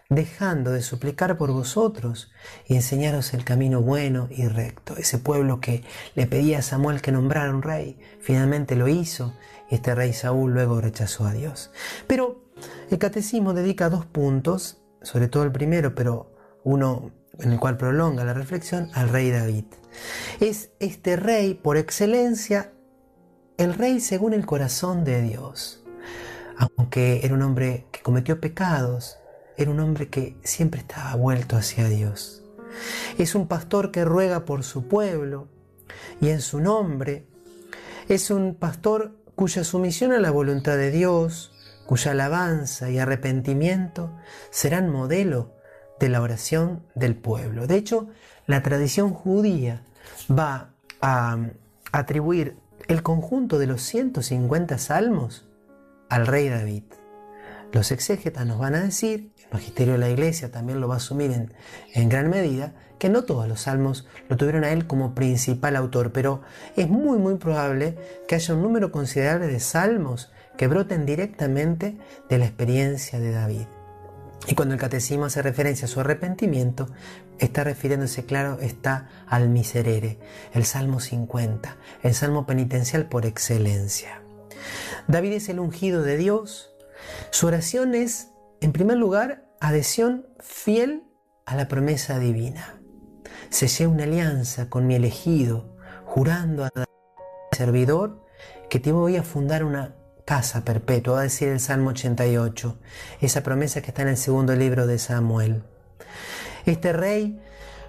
dejando de suplicar por vosotros y enseñaros el camino bueno y recto. Ese pueblo que le pedía a Samuel que nombrara un rey, finalmente lo hizo, y este rey Saúl luego rechazó a Dios. Pero el catecismo dedica 2 puntos, sobre todo el primero, pero uno en el cual prolonga la reflexión, al rey David. Es este rey por excelencia, el rey según el corazón de Dios. Aunque era un hombre que cometió pecados, era un hombre que siempre estaba vuelto hacia Dios. Es un pastor que ruega por su pueblo y en su nombre. Es un pastor cuya sumisión a la voluntad de Dios, cuya alabanza y arrepentimiento serán modelo de la oración del pueblo. De hecho, la tradición judía va a atribuir el conjunto de los 150 salmos al rey David. Los exégetas nos van a decir, el magisterio de la Iglesia también lo va a asumir en gran medida, que no todos los salmos lo tuvieron a él como principal autor, pero es muy probable que haya un número considerable de salmos que broten directamente de la experiencia de David. Y cuando el catecismo hace referencia a su arrepentimiento, está refiriéndose, claro, está al Miserere, el Salmo 50, el Salmo penitencial por excelencia. David es el ungido de Dios. Su oración es, en primer lugar, adhesión fiel a la promesa divina. Sellé una alianza con mi elegido, jurando a David, mi servidor, que te voy a fundar una casa perpetua, va a decir el Salmo 88, esa promesa que está en el segundo libro de Samuel. Este rey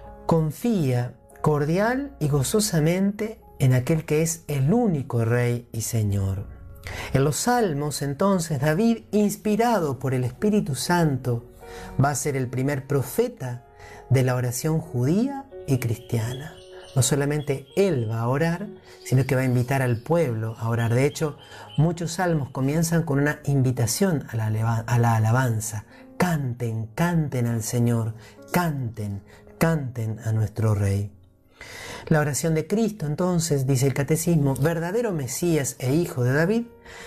confía cordial y gozosamente en aquel que es el único Rey y Señor. En los Salmos, entonces, David, inspirado por el Espíritu Santo, va a ser el primer profeta de la oración judía y cristiana. No solamente él va a orar, sino que va a invitar al pueblo a orar. De hecho, muchos salmos comienzan con una invitación a la alabanza. Canten, canten al Señor, canten, canten a nuestro Rey. La oración de Cristo, entonces, dice el catecismo, verdadero Mesías e hijo de David,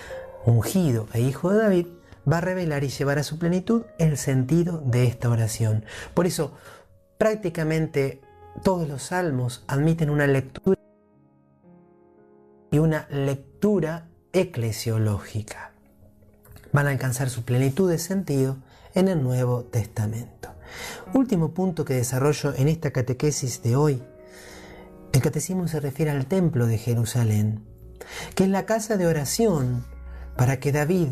ungido e hijo de David, va a revelar y llevar a su plenitud el sentido de esta oración. Por eso, prácticamente todos los salmos admiten una lectura y una lectura eclesiológica. Van a alcanzar su plenitud de sentido en el Nuevo Testamento. Último punto que desarrollo en esta catequesis de hoy. El catecismo se refiere al templo de Jerusalén, que es la casa de oración para que David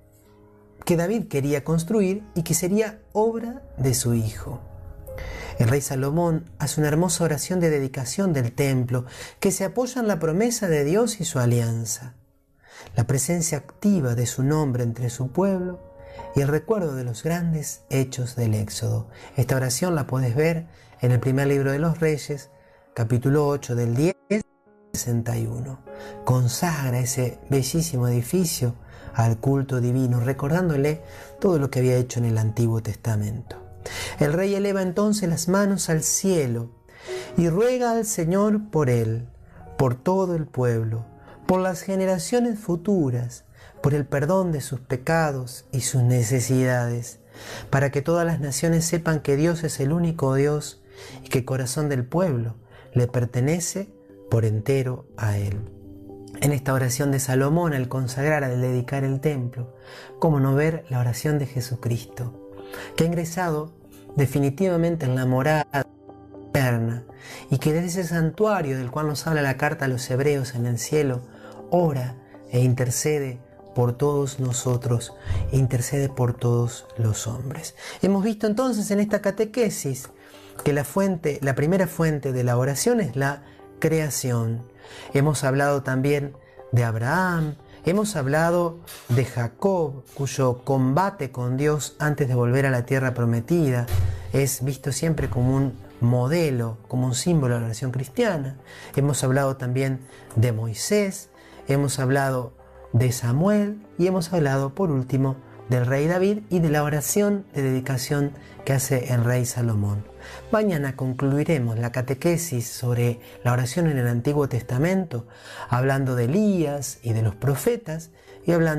quería construir y que sería obra de su hijo. El rey Salomón hace una hermosa oración de dedicación del templo que se apoya en la promesa de Dios y su alianza, la presencia activa de su nombre entre su pueblo y el recuerdo de los grandes hechos del Éxodo. Esta oración la puedes ver en el primer libro de los Reyes, capítulo 8, del 10 al 61. Consagra ese bellísimo edificio al culto divino, recordándole todo lo que había hecho en el Antiguo Testamento. El rey eleva entonces las manos al cielo y ruega al Señor por él, por todo el pueblo, por las generaciones futuras, por el perdón de sus pecados y sus necesidades, para que todas las naciones sepan que Dios es el único Dios y que el corazón del pueblo le pertenece por entero a Él. En esta oración de Salomón, al consagrar, al dedicar el templo, ¿cómo no ver la oración de Jesucristo, que ha ingresado definitivamente en la morada eterna y que desde ese santuario del cual nos habla la carta a los hebreos en el cielo, ora e intercede por todos nosotros, intercede por todos los hombres? Hemos visto entonces en esta catequesis que la primera fuente de la oración es la creación. Hemos hablado también de Abraham, hemos hablado de Jacob, cuyo combate con Dios antes de volver a la tierra prometida es visto siempre como un modelo, como un símbolo de la oración cristiana. Hemos hablado también de Moisés, hemos hablado de Samuel y hemos hablado, por último, del rey David y de la oración de dedicación que hace el rey Salomón. Mañana concluiremos la catequesis sobre la oración en el Antiguo Testamento, hablando de Elías y de los profetas y hablando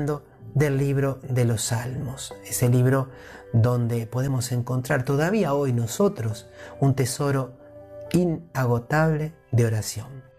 del libro de los Salmos, ese libro donde podemos encontrar todavía hoy nosotros un tesoro inagotable de oración.